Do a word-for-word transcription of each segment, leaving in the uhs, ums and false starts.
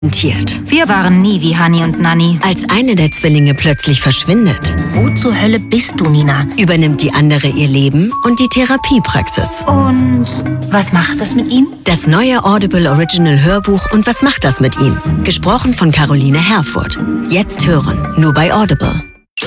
Wir waren nie wie Hani und Nanni. Als eine der Zwillinge plötzlich verschwindet, Wo zur Hölle bist du, Nina? übernimmt die andere ihr Leben und die Therapiepraxis. Und was macht das mit ihm? Das neue Audible Original Hörbuch Und was macht das mit ihm? Gesprochen von Caroline Herfurth. Jetzt hören, nur bei Audible.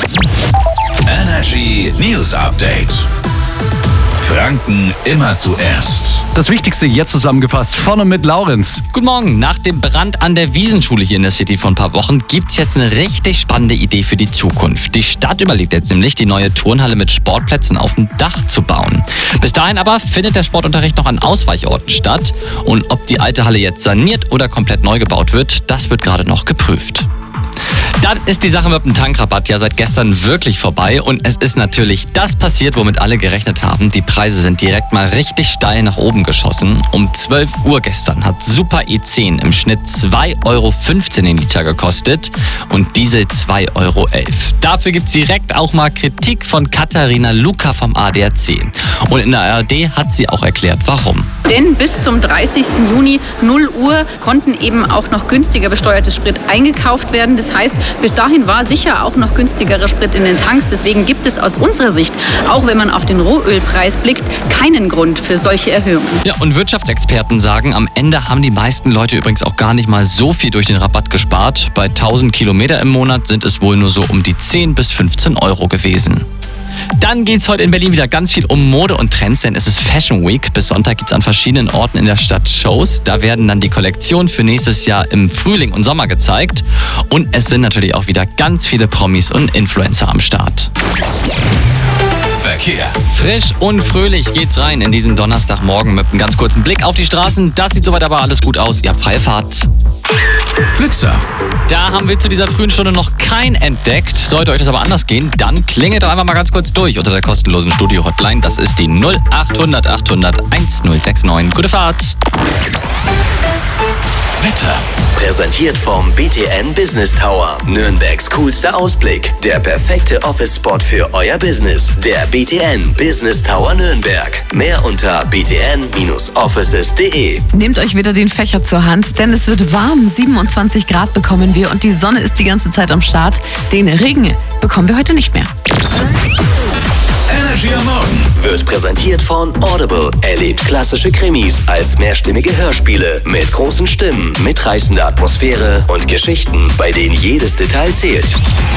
Energy News Update. Franken immer zuerst. Das Wichtigste jetzt zusammengefasst, vorne mit Laurenz. Guten Morgen. Nach dem Brand an der Wiesenschule hier in der City vor ein paar Wochen gibt's jetzt eine richtig spannende Idee für die Zukunft. Die Stadt überlegt jetzt nämlich, die neue Turnhalle mit Sportplätzen auf dem Dach zu bauen. Bis dahin aber findet der Sportunterricht noch an Ausweichorten statt. Und ob die alte Halle jetzt saniert oder komplett neu gebaut wird, das wird gerade noch geprüft. Dann ist die Sache mit dem Tankrabatt ja seit gestern wirklich vorbei und es ist natürlich das passiert, womit alle gerechnet haben. Die Preise sind direkt mal richtig steil nach oben geschossen. Um zwölf Uhr gestern hat Super E zehn im Schnitt zwei Euro fünfzehn den Liter gekostet und Diesel zwei Euro elf. Dafür gibt's direkt auch mal Kritik von Katharina Luca vom A D A C. Und in der A R D hat sie auch erklärt, warum. Denn bis zum dreißigsten Juni null Uhr konnten eben auch noch günstiger besteuerter Sprit eingekauft werden. Das heißt, bis dahin war sicher auch noch günstigerer Sprit in den Tanks. Deswegen gibt es aus unserer Sicht, auch wenn man auf den Rohölpreis blickt, keinen Grund für solche Erhöhungen. Ja, und Wirtschaftsexperten sagen, am Ende haben die meisten Leute übrigens auch gar nicht mal so viel durch den Rabatt gespart. Bei tausend Kilometer im Monat sind es wohl nur so um die zehn bis fünfzehn Euro gewesen. Dann geht's heute in Berlin wieder ganz viel um Mode und Trends, denn es ist Fashion Week. Bis Sonntag gibt's an verschiedenen Orten in der Stadt Shows. Da werden dann die Kollektionen für nächstes Jahr im Frühling und Sommer gezeigt. Und es sind natürlich auch wieder ganz viele Promis und Influencer am Start. Verkehr. Frisch und fröhlich geht's rein in diesen Donnerstagmorgen mit einem ganz kurzen Blick auf die Straßen. Das sieht soweit aber alles gut aus. Ihr habt freie Fahrt. Blitzer. Da haben wir zu dieser frühen Stunde noch keinen entdeckt. Sollte euch das aber anders gehen, dann klingelt doch einfach mal ganz kurz durch unter der kostenlosen Studio-Hotline. Das ist die null acht hundert achthundert1069. Gute Fahrt. Wetter. Präsentiert vom B T N Business Tower. Nürnbergs coolster Ausblick. Der perfekte Office-Spot für euer Business. Der B T N Business Tower Nürnberg. Mehr unter b t n Bindestrich offices punkt de. Nehmt euch wieder den Fächer zur Hand, denn es wird warm. siebenundzwanzig Grad bekommen wir und die Sonne ist die ganze Zeit am Start. Den Regen bekommen wir heute nicht mehr. Energy am Morgen. Wird präsentiert von Audible. Erlebt klassische Krimis als mehrstimmige Hörspiele mit großen Stimmen, mitreißender Atmosphäre und Geschichten, bei denen jedes Detail zählt.